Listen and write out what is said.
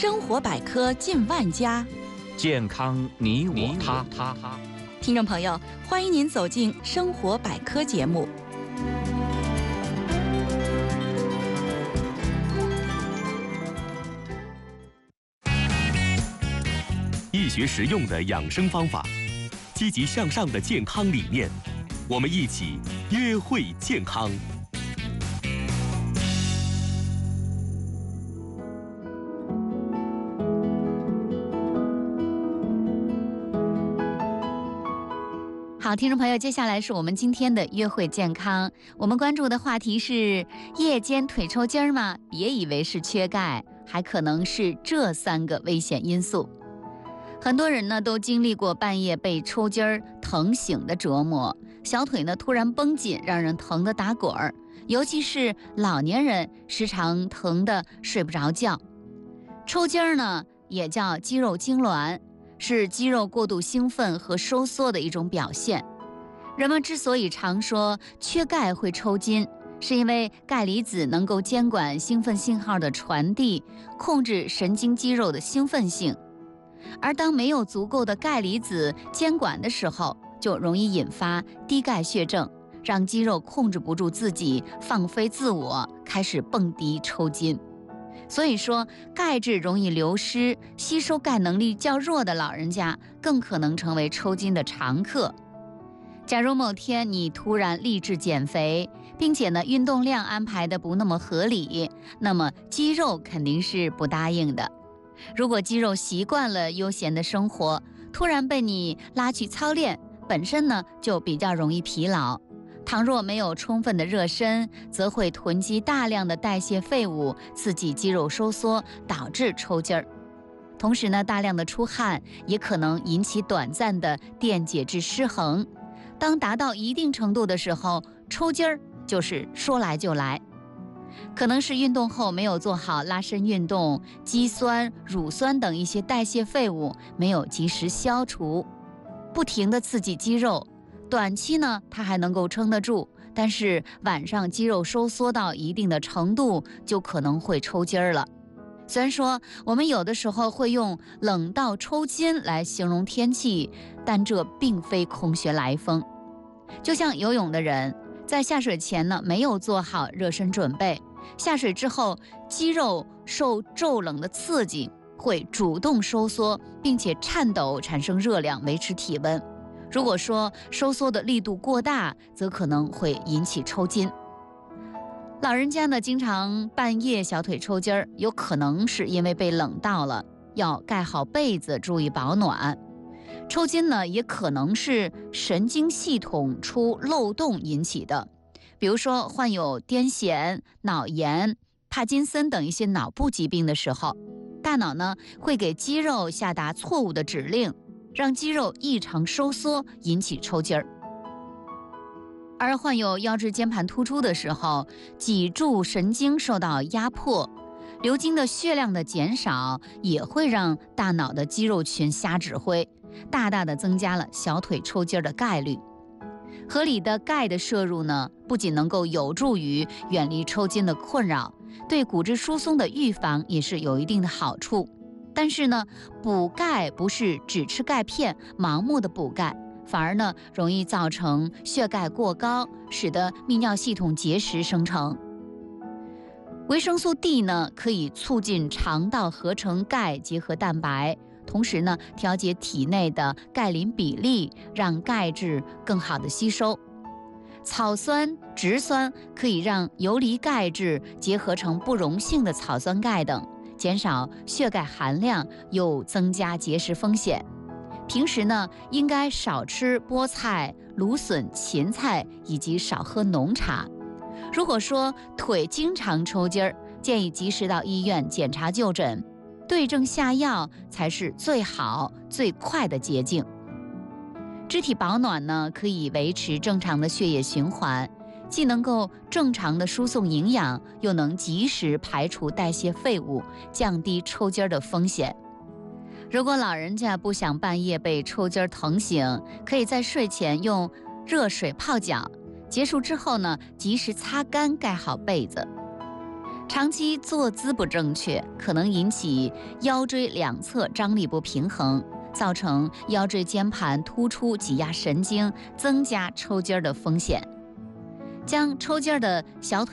生活百科近万家， 健康你我他。 听众朋友，欢迎您走进生活百科节目。 易学实用的养生方法，积极向上的健康理念，我们一起约会健康。 好，听众朋友，接下来是我们今天的约会健康。我们关注的话题是：夜间腿抽筋吗？别以为是缺钙，还可能是这3个危险因素。很多人呢都经历过半夜被抽筋儿疼醒的折磨，小腿呢突然绷紧，让人疼得打滚儿，尤其是老年人时常疼得睡不着觉。抽筋儿呢也叫肌肉痉挛，是肌肉过度兴奋和收缩的一种表现。人们之所以常说缺钙会抽筋，是因为钙离子能够监管兴奋信号的传递，控制神经肌肉的兴奋性。而当没有足够的钙离子监管的时候，就容易引发低钙血症，让肌肉控制不住自己，放飞自我，开始蹦迪抽筋。所以说，钙质容易流失，吸收钙能力较弱的老人家更可能成为抽筋的常客。假如某天你突然立志减肥，并且呢运动量安排的不那么合理，那么肌肉肯定是不答应的。如果肌肉习惯了悠闲的生活，突然被你拉去操练，本身呢就比较容易疲劳。倘若没有充分的热身，则会囤积大量的代谢废物，刺激肌肉收缩，导致抽筋儿。同时呢，大量的出汗也可能引起短暂的电解质失衡。当达到一定程度的时候，抽筋儿就是说来就来。可能是运动后没有做好拉伸运动，肌酸、乳酸等一些代谢废物没有及时消除，不停地刺激肌肉。短期呢，它还能够撑得住，但是晚上肌肉收缩到一定的程度，就可能会抽筋儿了。虽然说我们有的时候会用冷到抽筋来形容天气，但这并非空穴来风。就像游泳的人，在下水前呢没有做好热身准备，下水之后肌肉受骤冷的刺激，会主动收缩，并且颤抖，产生热量，维持体温。如果说收缩的力度过大，则可能会引起抽筋。老人家呢，经常半夜小腿抽筋儿，有可能是因为被冷到了，要盖好被子，注意保暖。抽筋呢，也可能是神经系统出漏洞引起的，比如说患有癫痫、脑炎、帕金森等一些脑部疾病的时候，大脑呢会给肌肉下达错误的指令，让肌肉异常收缩，引起抽筋儿。而患有腰椎间盘突出的时候，脊柱神经受到压迫，流经的血量的减少，也会让大脑的肌肉群瞎指挥，大大的增加了小腿抽筋的概率。合理的钙的摄入呢，不仅能够有助于远离抽筋的困扰，对骨质疏松的预防也是有一定的好处。但是呢，补钙不是只吃钙片，盲目的补钙，反而呢容易造成血钙过高，使得泌尿系统结石生成。维生素 D 呢可以促进肠道合成钙结合蛋白，同时呢调节体内的钙磷比例，让钙质更好的吸收。草酸、植酸可以让游离钙质结合成不溶性的草酸钙等，减少血钙含量，又增加结石风险。平时呢，应该少吃菠菜、芦笋、芹菜，以及少喝浓茶。如果说腿经常抽筋儿，建议及时到医院检查就诊，对症下药才是最好最快的捷径。肢体保暖呢，可以维持正常的血液循环，既能够正常的输送营养，又能及时排除代谢废物，降低抽筋的风险。如果老人家不想半夜被抽筋疼醒，可以在睡前用热水泡脚，结束之后呢，及时擦干，盖好被子。 长期坐姿不正确，可能引起腰椎两侧张力不平衡，造成腰椎间盘突出挤压神经，增加抽筋儿的风险。将抽筋儿的小腿